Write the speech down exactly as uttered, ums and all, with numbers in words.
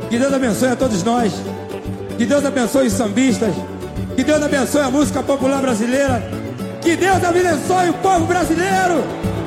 Que Deus abençoe a todos nós. Que Deus abençoe os sambistas. Que Deus abençoe a música popular brasileira. Que Deus abençoe o povo brasileiro.